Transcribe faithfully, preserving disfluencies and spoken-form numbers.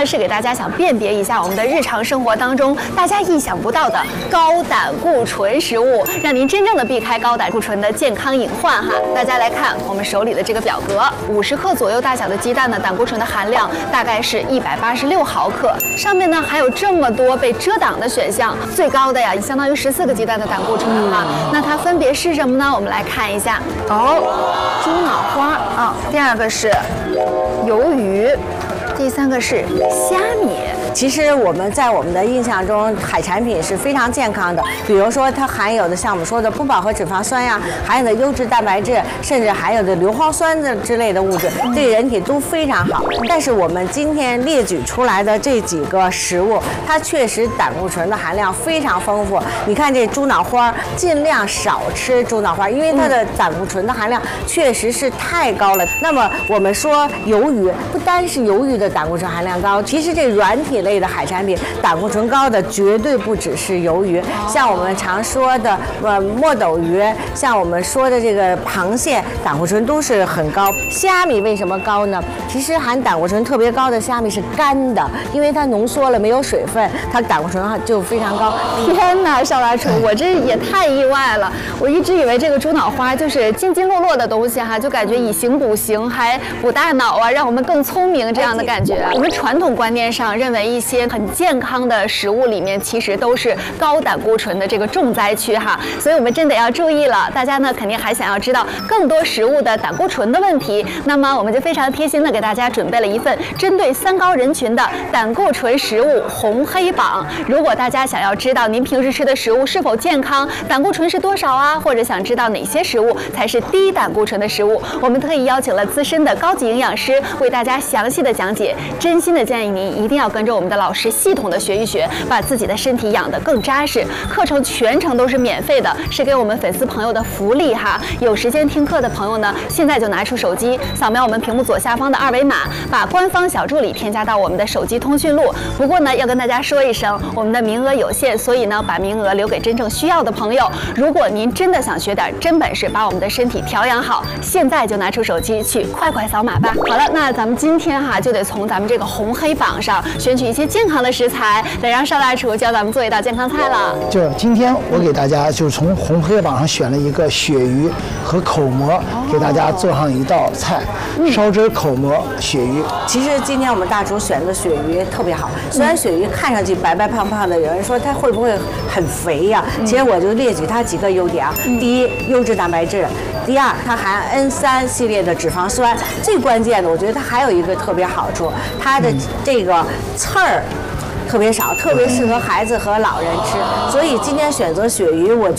呢是给大家想辨别一下我们的日常生活当中大家意想不到的高胆固醇食物，让您真正的避开高胆固醇的健康隐患哈。大家来看我们手里的这个表格，五十克左右大小的鸡蛋呢，胆固醇的含量大概是一百八十六毫克。上面呢还有这么多被遮挡的选项，最高的呀相当于十四个鸡蛋的胆固醇哈。那它分别是什么呢？我们来看一下。哦，猪脑花啊，第二个是鱿鱼，第三个是虾米。 其实我们在我们的印象中，海产品是非常健康的。比如说，它含有的像我们说的不饱和脂肪酸呀，含有的优质蛋白质，甚至含有的硫磺酸的之类的物质，对人体都非常好。但是我们今天列举出来的这几个食物，它确实胆固醇的含量非常丰富。你看这猪脑花，尽量少吃猪脑花，因为它的胆固醇的含量确实是太高了。那么我们说鱿鱼，不单是鱿鱼的胆固醇含量高，其实这软体类的海产品胆固醇高的绝对不只是鱿鱼，像我们常说的呃墨斗鱼，像我们说的这个螃蟹，胆固醇都是很高。虾米为什么高呢？其实含胆固醇特别高的虾米是干的，因为它浓缩了没有水分，它胆固醇就非常高。 天哪，邵大厨，我这也太意外了！我一直以为这个猪脑花就是津津乐乐的东西哈，就感觉以形补形，还补大脑啊，让我们更聪明这样的感觉。我们传统观念上认为一些很健康的食物里面，其实都是高胆固醇的这个重灾区哈，所以我们真得要注意了。大家呢肯定还想要知道更多食物的胆固醇的问题，那么我们就非常贴心的给大家准备了一份针对三高人群的胆固醇食物红黑榜。如果大家想要知道您平时吃的食物是否健康，胆固醇是多少啊，或者想知道哪些食物才是低胆固醇的食物，我们特意邀请了资深的高级营养师为大家详细的讲解。真心的建议您一定要跟着我们的老师系统的学一学，把自己的身体养得更扎实。课程全程都是免费的，是给我们粉丝朋友的福利哈。有时间听课的朋友呢，现在就拿出手机，扫描我们屏幕左下方的二维码，把官方小助理添加到我们的手机通讯录。不过呢，要跟大家说一声，我们的名额有限，所以呢，把名额留给真正需要的朋友。如果您真的想学点真本事，把我们的身体调养好，现在就拿出手机去快快扫码吧。好了，那咱们今天哈就得从咱们这个红黑榜上选取一些健康的食材，来让邵大厨教咱们做一道健康菜了。 就今天我给大家就从红黑榜上选了一个鳕鱼和口蘑，给大家做上一道菜，烧汁口蘑鳕鱼。 其实今天我们大厨选的鳕鱼特别好，虽然鳕鱼看上去白白胖胖的，有人说它会不会很肥呀？其实我就列举它几个优点啊。第一，优质蛋白质；第二，它含 N 三 系列的脂肪酸；最关键的，我觉得它还有一个特别好处，它的这个刺儿特别少，特别适合孩子和老人吃。所以今天选择鳕鱼，我觉得